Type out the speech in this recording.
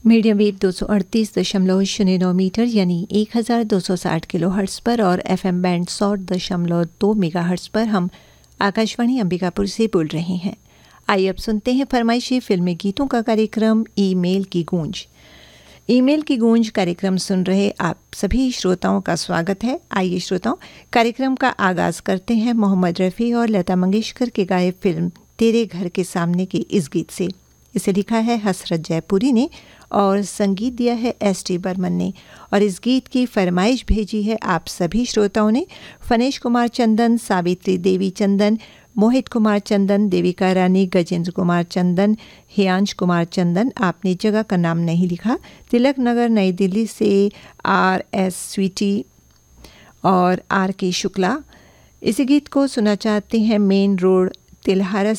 Medium wave 238.09 metre यानी 1260 kilo hertz पर और एफएम बैंड 100.2 मेगाहर्ट्ज़ पर हम आकाशवाणी अंबिकापुर से बोल रहे हैं। आइए अब सुनते हैं फरमाइशी फिल्मी गीतों का कार्यक्रम ईमेल की गूंज। ईमेल की गूंज कार्यक्रम सुन रहे आप सभी श्रोताओं का स्वागत है। आइए श्रोताओं, कार्यक्रम का आगाज़ करते हैं मोहम्मद रफ़ी और लता मंगेशकर के गाए फिल्म तेरे घर के सामने के इस गीत से। इसे लिखा है हसरत जयपुरी ने और संगीत दिया है एस.टी. बर्मन ने। और इस गीत की फरमाइश भेजी है आप सभी श्रोताओं ने। फनेश कुमार चंदन, सावित्री देवी चंदन, मोहित कुमार चंदन, देविका रानी, गजेंद्र कुमार चंदन, हियांश कुमार चंदन। आपने जगह का नाम नहीं लिखा। तिलक नगर नई दिल्ली से R.S. स्वीटी और R.K. शुक्ला इस गीत को सुना चाहते हैं। Main road तिलहारा